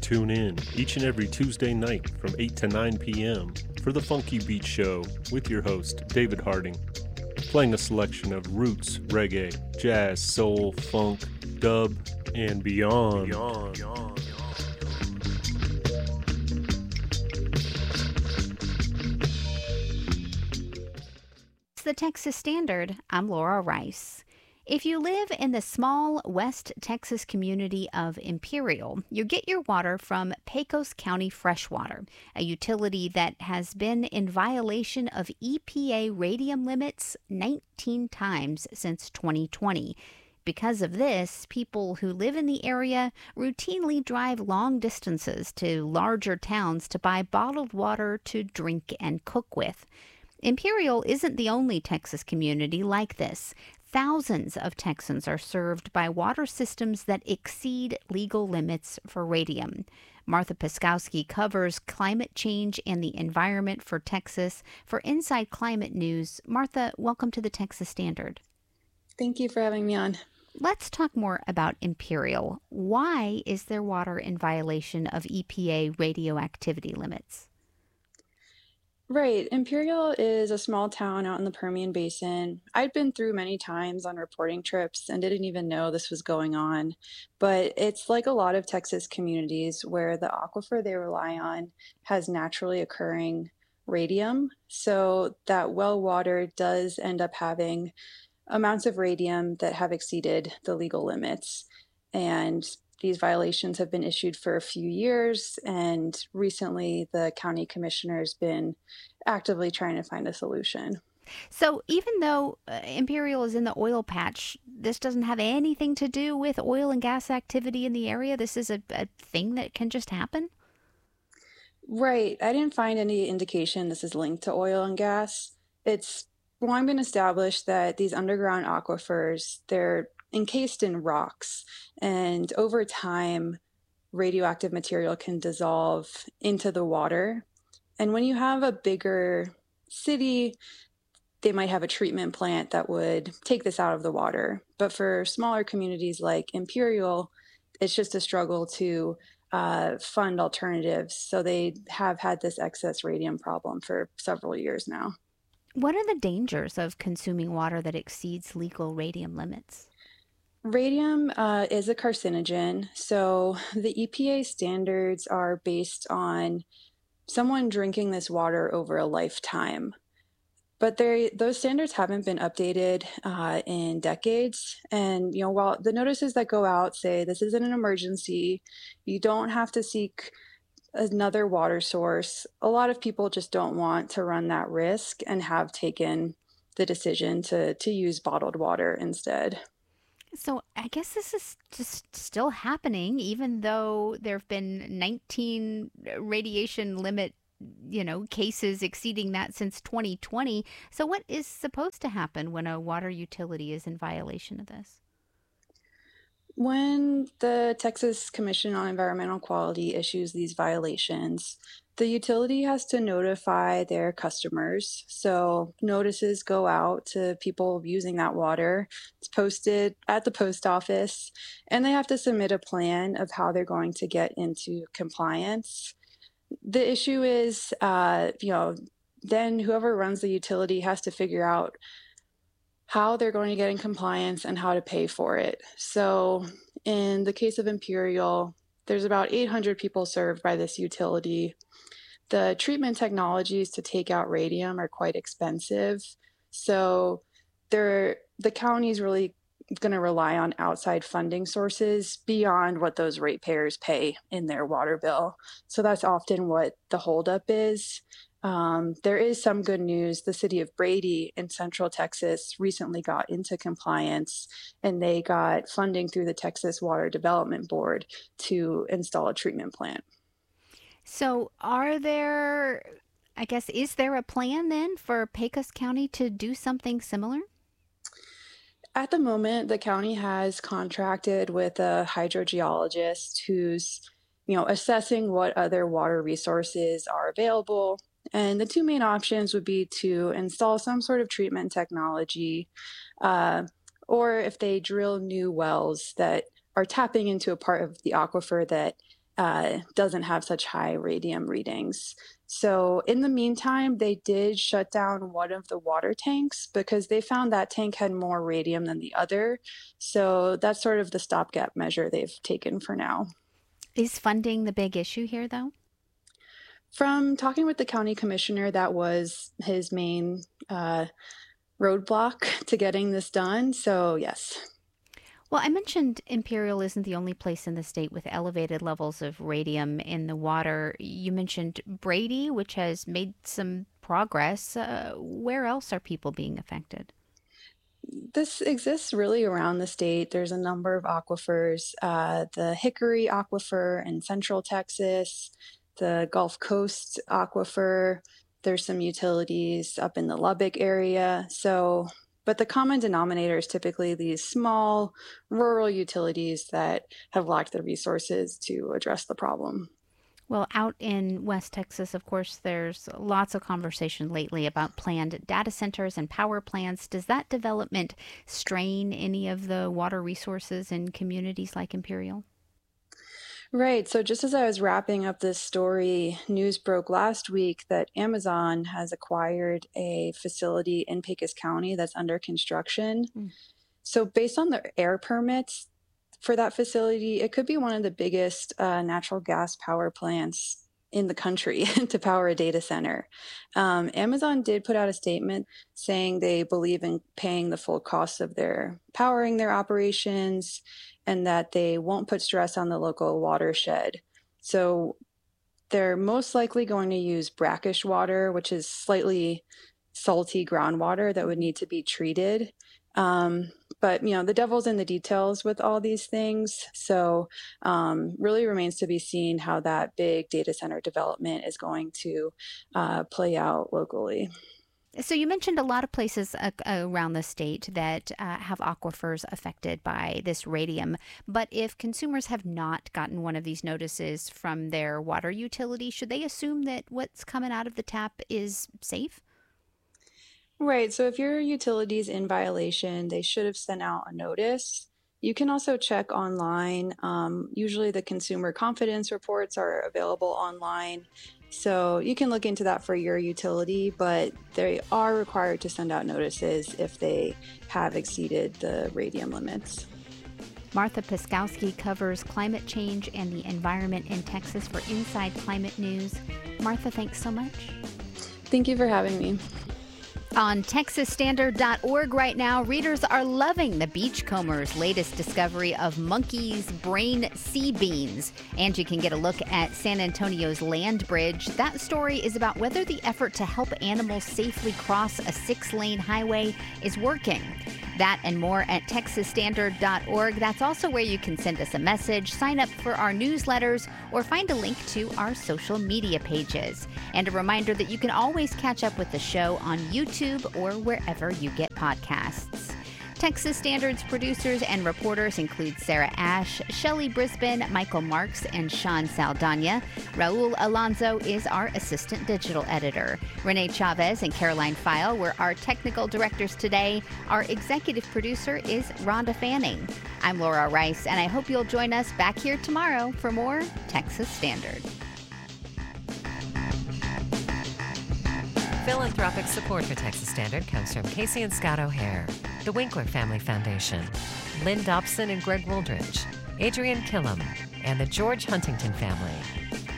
Tune in each and every Tuesday night from 8 to 9 p.m. for the Funky Beat Show with your host, David Harding, playing a selection of roots, reggae, jazz, soul, funk, dub, and beyond. It's the Texas Standard. I'm Laura Rice. If you live in the small West Texas community of Imperial, you get your water from Pecos County Freshwater, a utility that has been in violation of EPA radium limits 19 times since 2020. Because of this, people who live in the area routinely drive long distances to larger towns to buy bottled water to drink and cook with. Imperial isn't the only Texas community like this. Thousands of Texans are served by water systems that exceed legal limits for radium. Martha Piskowski covers climate change and the environment for Texas for Inside Climate News. Martha, welcome to the Texas Standard. Thank you for having me on. Let's talk more about Imperial. Why is their water in violation of EPA radioactivity limits? Right. Imperial is a small town out in the Permian Basin. I'd been through many times on reporting trips and didn't even know this was going on. But it's like a lot of Texas communities where the aquifer they rely on has naturally occurring radium. So that well water does end up having amounts of radium that have exceeded the legal limits. And these violations have been issued for a few years, and recently the county commissioner's been actively trying to find a solution. So even though Imperial is in the oil patch, this doesn't have anything to do with oil and gas activity in the area? This is a thing that can just happen? Right. I didn't find any indication this is linked to oil and gas. It's long been established that these underground aquifers, they're encased in rocks, and over time, radioactive material can dissolve into the water. And when you have a bigger city, they might have a treatment plant that would take this out of the water. But for smaller communities like Imperial, it's just a struggle to fund alternatives. So they have had this excess radium problem for several years now. What are the dangers of consuming water that exceeds legal radium limits? Radium is a carcinogen, so the EPA standards are based on someone drinking this water over a lifetime. But those standards haven't been updated in decades. And while the notices that go out say this isn't an emergency, you don't have to seek another water source, a lot of people just don't want to run that risk and have taken the decision to use bottled water instead. So I guess this is just still happening, even though there have been 19 radiation limit, cases exceeding that since 2020. So what is supposed to happen when a water utility is in violation of this? When the Texas Commission on Environmental Quality issues these violations, the utility has to notify their customers. So notices go out to people using that water. It's posted at the post office, and they have to submit a plan of how they're going to get into compliance. The issue is, then whoever runs the utility has to figure out how they're going to get in compliance and how to pay for it. So in the case of Imperial, there's about 800 people served by this utility. The treatment technologies to take out radium are quite expensive. So the county's really going to rely on outside funding sources beyond what those ratepayers pay in their water bill. So that's often what the holdup is. There is some good news. The city of Brady in Central Texas recently got into compliance, and they got funding through the Texas Water Development Board to install a treatment plant. So is there a plan then for Pecos County to do something similar? At the moment, the county has contracted with a hydrogeologist who's, assessing what other water resources are available. And the two main options would be to install some sort of treatment technology, or if they drill new wells that are tapping into a part of the aquifer that doesn't have such high radium readings. So in the meantime, they did shut down one of the water tanks because they found that tank had more radium than the other. So that's sort of the stopgap measure they've taken for now. Is funding the big issue here, though? From talking with the county commissioner, that was his main roadblock to getting this done. So, yes. Well, I mentioned Imperial isn't the only place in the state with elevated levels of radium in the water. You mentioned Brady, which has made some progress. Where else are people being affected? This exists really around the state. There's a number of aquifers, the Hickory Aquifer in central Texas, the Gulf Coast Aquifer. There's some utilities up in the Lubbock area. But the common denominator is typically these small rural utilities that have lacked the resources to address the problem. Well, out in West Texas, of course, there's lots of conversation lately about planned data centers and power plants. Does that development strain any of the water resources in communities like Imperial? Right. So just as I was wrapping up this story, news broke last week that Amazon has acquired a facility in Pecos County that's under construction. So based on the air permits for that facility, it could be one of the biggest natural gas power plants in the country to power a data center. Amazon did put out a statement saying they believe in paying the full cost of their powering their operations and that they won't put stress on the local watershed. So they're most likely going to use brackish water, which is slightly salty groundwater that would need to be treated. But, the devil's in the details with all these things. So really remains to be seen how that big data center development is going to play out locally. So you mentioned a lot of places around the state that have aquifers affected by this radium. But if consumers have not gotten one of these notices from their water utility, should they assume that what's coming out of the tap is safe? Right. So if your utility is in violation, they should have sent out a notice. You can also check online. Usually the consumer confidence reports are available online. So you can look into that for your utility, but they are required to send out notices if they have exceeded the radium limits. Martha Piskowski covers climate change and the environment in Texas for Inside Climate News. Martha, thanks so much. Thank you for having me. On TexasStandard.org right now, readers are loving the Beachcomber's latest discovery of monkey's brain sea beans. And you can get a look at San Antonio's land bridge. That story is about whether the effort to help animals safely cross a 6-lane highway is working. That and more at TexasStandard.org. That's also where you can send us a message, sign up for our newsletters, or find a link to our social media pages. And a reminder that you can always catch up with the show on YouTube or wherever you get podcasts. Texas Standard's producers and reporters include Sarah Ash, Shelley Brisbane, Michael Marks, and Sean Saldana. Raul Alonso is our assistant digital editor. Renee Chavez and Caroline File were our technical directors today. Our executive producer is Rhonda Fanning. I'm Laura Rice, and I hope you'll join us back here tomorrow for more Texas Standard. Philanthropic support for Texas Standard comes from Casey and Scott O'Hare, the Winkler Family Foundation, Lynn Dobson and Greg Wooldridge, Adrian Killam, and the George Huntington family.